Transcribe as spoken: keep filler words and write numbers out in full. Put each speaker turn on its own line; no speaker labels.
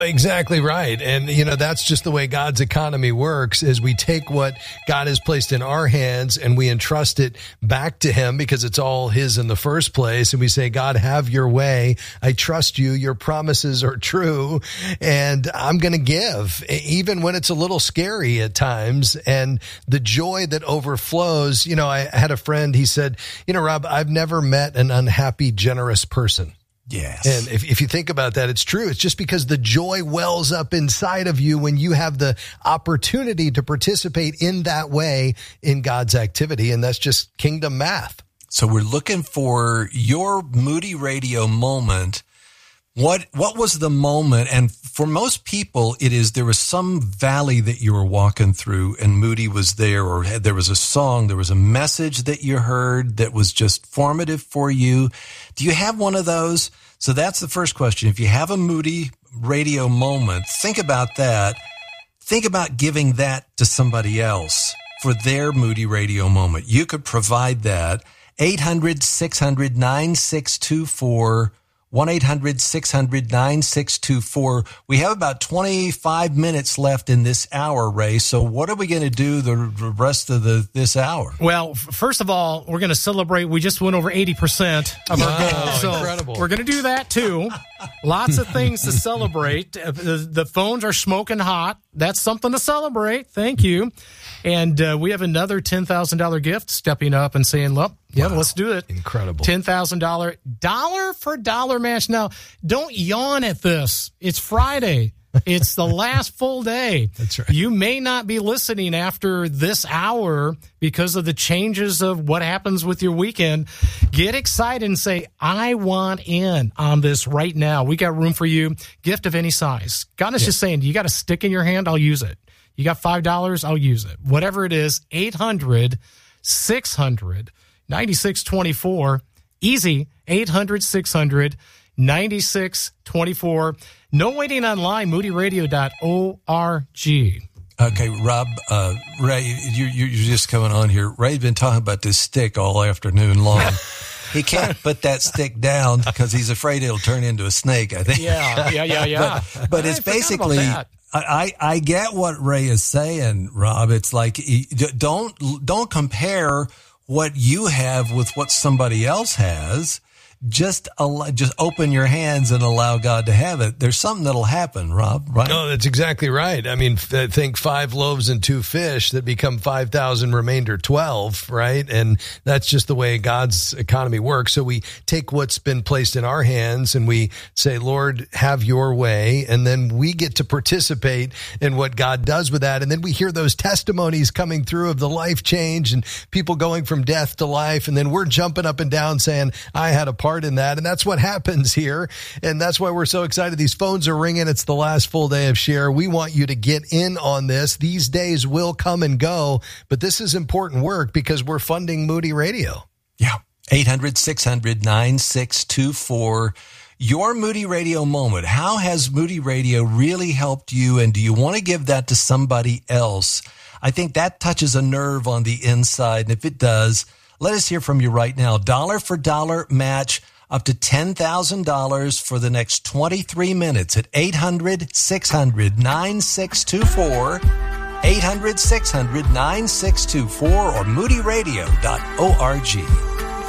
Exactly right. And, you know, that's just the way God's economy works, is we take what God has placed in our hands and we entrust it back to him because it's all his in the first place. And we say, God, have your way. I trust you. Your promises are true. And I'm going to give, even when it's a little scary at times. And the joy that overflows, you know, I had a friend, he said, you know, Rob, I've never met an unhappy, generous person.
Yes.
And if, if you think about that, it's true. It's just because the joy wells up inside of you when you have the opportunity to participate in that way in God's activity. And that's just kingdom math.
So we're looking for your Moody Radio moment. What, what was the moment? And for most people, it is, there was some valley that you were walking through and Moody was there, or there was a song, there was a message that you heard that was just formative for you. Do you have one of those? So that's the first question. If you have a Moody Radio moment, think about that. Think about giving that to somebody else for their Moody Radio moment. You could provide that. eight hundred, six hundred, nine six two four. one eight hundred, six hundred, nine six two four. We have about twenty-five minutes left in this hour, Ray. So what are we going to do the rest of the this hour?
Well, first of all, we're going to celebrate. We just went over eighty percent of our
Wow,
goal. So
incredible.
We're going to do that, too. Lots of things to celebrate. Uh, The, the phones are smoking hot. That's something to celebrate. Thank you. And uh, we have another ten thousand dollars gift stepping up and saying, look, yeah,
Wow.
let's do it.
Incredible.
ten thousand dollars dollar for dollar match. Now, don't yawn at this. It's Friday. It's the last full day.
That's right.
You may not be listening after this hour because of the changes of what happens with your weekend. Get excited and say, I want in on this right now. We got room for you. Gift of any size. God is
Yeah.
just saying, you got a stick in your hand, I'll use it. You got five dollars, I'll use it. Whatever it is, eight hundred, six hundred, ninety-six twenty-four. Easy, eight hundred, six hundred, ninety-six twenty-four. No waiting online, moody radio dot org.
Okay, Rob, uh, Ray, you, you, you're just coming on here. Ray's been talking about this stick all afternoon long. He can't put that stick down because he's afraid it'll turn into a snake, I think.
Yeah, yeah, yeah, yeah.
But, but it's
I forgot
basically,
about that.
I, I get what Ray is saying, Rob. It's like, he- don't, don't compare what you have with what somebody else has. Just allow, just open your hands and allow God to have it. There's something that'll happen, Rob, right?
No, that's exactly right. I mean, I think five loaves and two fish that become five thousand, remainder twelve, right? And that's just the way God's economy works. So we take what's been placed in our hands and we say, Lord, have your way. And then we get to participate in what God does with that. And then we hear those testimonies coming through of the life change and people going from death to life. And then we're jumping up and down saying, I had a part in that. And that's what happens here. And that's why we're so excited. These phones are ringing. It's the last full day of Share. We want you to get in on this. These days will come and go, but this is important work because we're funding Moody Radio.
Yeah. eight hundred, six hundred, nine six two four. Your Moody Radio moment. How has Moody Radio really helped you? And do you want to give that to somebody else? I think that touches a nerve on the inside. And if it does, let us hear from you right now. Dollar for dollar match up to ten thousand dollars for the next twenty-three minutes at eight hundred, six hundred, nine six two four, eight hundred, six hundred, nine six two four or moody radio dot org.